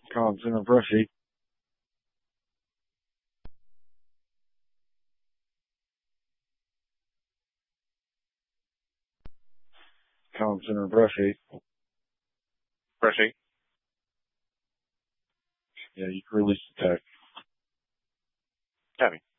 Comm Center, brush 8. Comm Center, brush 8. Brush 8. Yeah, you can release the tech. Copy.